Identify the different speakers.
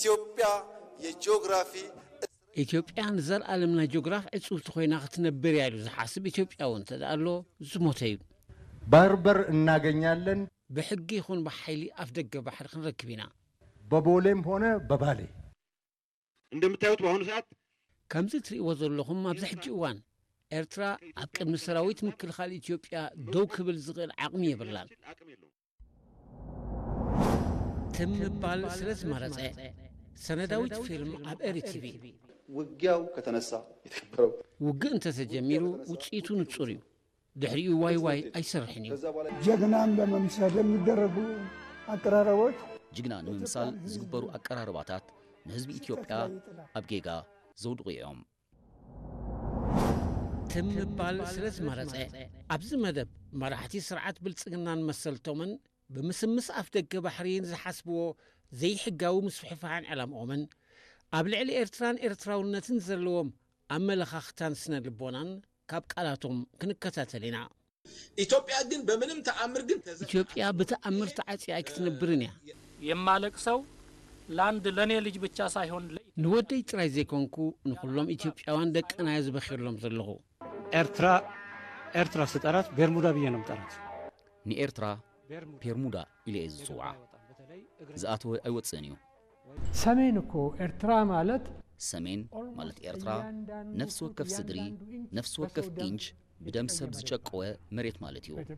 Speaker 1: ኢትዮጵያ የጂኦግራፊ
Speaker 2: ኢትዮጵያን ዘርአለምና ጂኦግራፍ እጹብ ተኮይና ክትነብር ያሉ ዝሓስብ ኢትዮጵያውን ተዳሎ ዝሞተዩ
Speaker 3: ባርበር እናገኛለን
Speaker 2: በሕጊ ይኹን በኃይሊ አፍደገ ባህር ክንረክብና
Speaker 3: በቦሌም ሆነ በባሌ
Speaker 4: እንደምታዩት በአሁኑ ሰዓት
Speaker 2: ከምዚ ትርእይዎ ዘለኹም ኣብዚ ሕጂ እዋን ኤርትራ ኣብ ቅድሚ ሰራዊት ምክልኻል ኢትዮጵያ ደው ክብል ዝኽእል ዓቕሚ የብላን ትምባል ስለ ዝመረፀ ሰነዳዊት ፊልም ኣብ ኤሪቲቪ
Speaker 1: ውጊያው ከተነሳ የተከበረው
Speaker 2: ውግእ እንተተጀሚሩ ውፅኢቱ ንጹር እዩ ድሕሪኡ ዋይ ዋይ አይሰርሕን እዩ
Speaker 5: ጀግናን ለመምሰል የሚደረጉ አቀራረቦች
Speaker 6: ጅግና ንምምሳል ዝግበሩ አቀራረባታት ንህዝቢ ኢትዮጵያ ኣብ ጌጋ ዘውድቑ እዮም
Speaker 2: ትምባል ስለ ዝመረፀ ኣብዚ መደብ መራሕቲ ስርዓት ብልጽግናን መሰልቶምን ብምስምስ ኣፍ ደገ ባሕሪን ዝሓስብዎ ዘይሕጋዊ ምስፍሕፋሕን ዕላምኦምን ኣብ ልዕሊ ኤርትራን ኤርትራውነትን ዘለዎም ኣመለኻኽታን ስነ ልቦናን ካብ ቃላቶም ክንከታተል ኢና
Speaker 7: ኢትዮጵያ ግን በምንም ተአምር ግን
Speaker 2: ኢትዮጵያ በተአምር ተዓጽያ ክትነብርን ያ
Speaker 8: የማለቅሰው ላንድ ለኔ ልጅ ብቻ ሳይሆን
Speaker 2: ንወደይ ጥራይ ዘይኮንኩ ንኹሎም ኢትዮጵያውያን ደቅና ዝበኺርሎም ዘለኹ
Speaker 9: ኤርትራ ስጠራት ቤርሙዳ ብዬ ነው ምጠራት
Speaker 6: ንኤርትራ ቤርሙዳ ኢለ ዝጽውዓ ዝኣተወ ኣይወፅእን እዩ
Speaker 5: ሰሜን እኮ ኤርትራ ማለት
Speaker 6: ሰሜን ማለት ኤርትራ ነፍስ ወከፍ ስድሪ ነፍስ ወከፍ ኢንች بدم سب زچقوه مريت مالتيو